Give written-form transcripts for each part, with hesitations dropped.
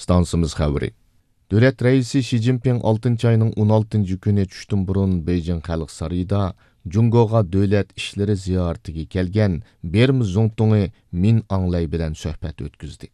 stansımız xəbəri. Dövlət rəisi Xi Jinping 6 ayının 16 günü düşdün burun Beijing Xalq Sarayıda Jungoğa dövlət işləri ziyarətiga kelgan Bermi Zongtungi Min Anglay bilan söhbət ötküzdü.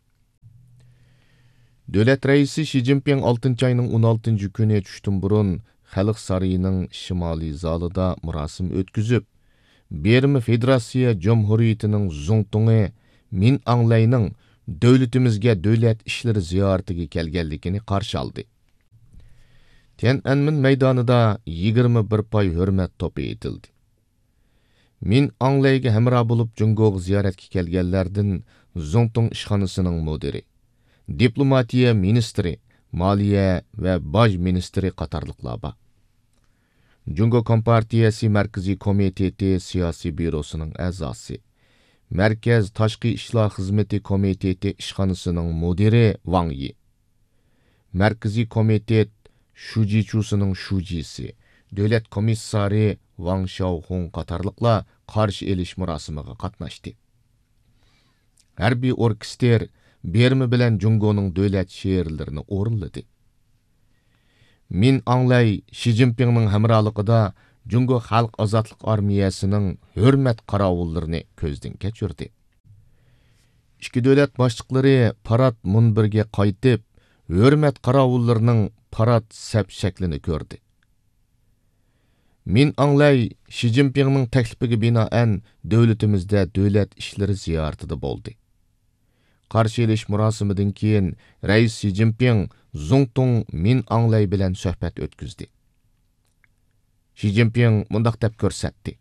Dövlət rəisi Xi Jinping 6 ayının 16 günü düşdün burun Xalq Sarayının şimali zalida murasim ötküzüb, Bermi Federasiya Cumhuriyetining Zongtungi Min Anglayning dövlətimizga dövlət işləri ziyarətiga kelganligini qarşı aldı. Tiananmen meydanida 21 pay hürmet topu etildi. Min Anglayga hamroh bo'lib Jungoga ziyoratga kelganlardan Zongtung ishxonasining mudiri, diplomatiya ministri, moliya va boj ministri qatorliqlar bor. Jungo Kompartiyasi Markaziy komiteti siyosiy byurosining a'zosi, Merkez Tashqi ishlar xizmati komiteti ishxonasining mudiri Wang Yi, Markaziy komitet shujichusining shujisi, davlat komissari Wang Xiaohong qatorliqlar qarshi elish murosimiga qatnashdi. Harbiy orkestr Bermi bilan Jungoning davlat she'rlarini o'rinladi. Min Anglay Xi Jinpingning hamrohligida Jungo Xalq Ozodlik armiyasining hurmat qaravullarini ko'zdan kechirdi. Ikki davlat boshliqlari parad munbiriga qaytib, hurmat qaravullarining parad saf shaklini ko'rdi. Min Anglay Xi Jinpingning taklifiga binoan davlatimizda davlat ishlari ziyoratida bo'ldi. Qarshi elish murosimidan keyin rais Xi Jinping Zongtung Min Anglay bilan suhbat o'tkazdi. Xi Jinping mundaq deb ko'rsatdi.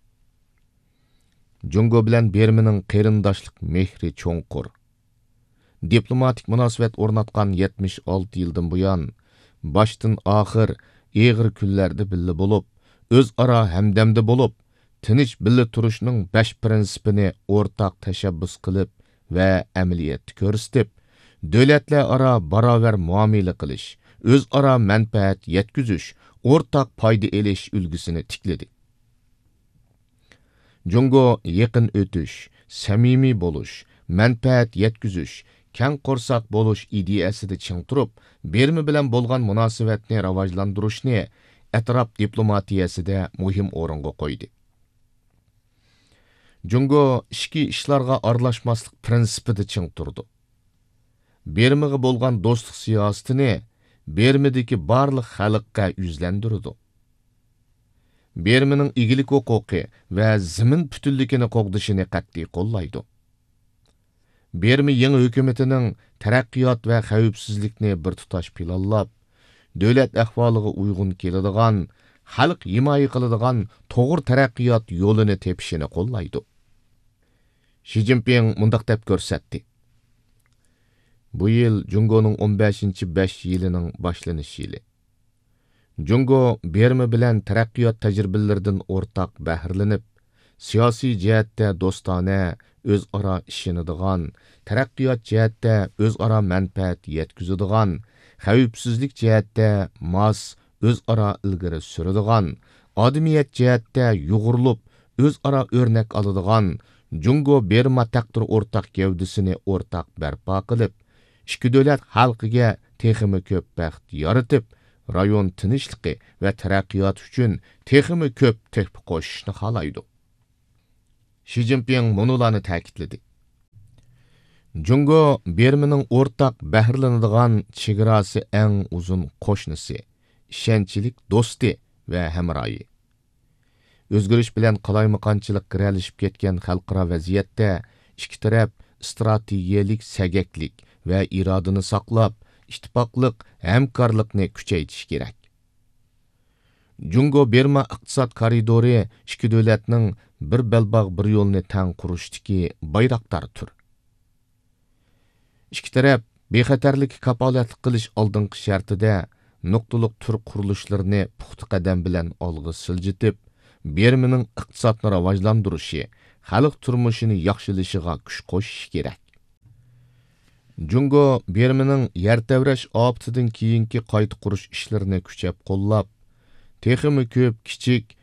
Jungo bilan Bermining qarindoshlik mehri cho'nqur. Diplomatik munosabat o'rnatgan 76 yildan buyon boshdan oxir eg'ir kunlarda birga bo'lib, o'zaro hamdamda bo'lib, tinch birga turishning 5 prinsipini o'rtaq tashabbus qilib va amaliyotda ko'rsatib, davlatlar aro barobar muomala qilish, o'zaro manfaat yetkazish, o'rtaq foyda elish ulgusini tikladi. Jungo yaqin o'tish, samimiy bo'lish, manfaat yetkazish, keng qo'rsoq bo'lish ideyasida ching turib, Bermi bilan bo'lgan munosabatni rivojlantirishni atrof diplomatiyasida muhim o'ringa qo'ydi. Jungo ichki ishlarga aralashmaslik prinsipida ching turdi. Bermiga bo'lgan do'stlik siyosatini Bermidagi barliq xalqqa yuzlandirdi. Bermining igilik huquqi va zamin butunligini qo'g'dishini qat'iy qo'llaydi. Bermi yangi hukumatining taraqqiyot va xavfsizlikni bir tutash planlab, davlat ahvoliga uyg'un keladigan, xalq himoya qiladigan to'g'ri taraqqiyot yo'lini tepishini qo'llaydi. Xi Jinping mundaq deb ko'rsatdi. Bu yil Jungoning 15-5 yilining boshlanish yili. Jungo Bermi bilan taraqqiyot tajribalaridan o'rtaq bahrilanib, siyosiy jihatda do'stona, o'zaro ishonadigan, taraqqiyot jihatda o'zaro manfaat yetkazadigan, xavfsizlik jihatda mos o'zaro ilgari suradigan, odamiyat jihatda yug'urilib, o'zaro o'rnak oladigan, Jungo Berma taqdir o'rtaq gavdisini o'rtaq barpo qilib, ikki davlat xalqiga texmi ko'p baxt yaratib, rayon tinchligi va taraqqiyot uchun texmi ko'p tehpa qo'shishni xohlaydi. Xi Jinping munolarni ta'kidladi. Jungo Bermining o'rtaq bahrilanadigan chegarasi eng uzun qo'shnisi, ishonchlik do'sti va hamroyi. O'zgarish bilan qalaymaqonchilik kiralishib ketgan xalqaro vaziyatda ikki taraf strategiyalik sagaklik va irodani saqlab, ittifoqlik, hamkorlikni kuchaytirish kerak. Jungo Berma iqtisod koridori ikki davlatning bir belbog' bir yo'lni tang qurishdagi bayroqdor tur. Ikki taraf bexatarlik kapolatlik qilish oldingi shartida nuqtaliq tur qurilishlarini puxta qadam bilan olg'a siljitib, Bermining iqtisodni rivojlantirishi, xalq turmushini yaxshilashiga kuch qo'shish kerak. Jungo Bermining yer tavrash ofatidan keyingi qayta qurish ishlarini kuchab qo'llab, texmi ko'p kichik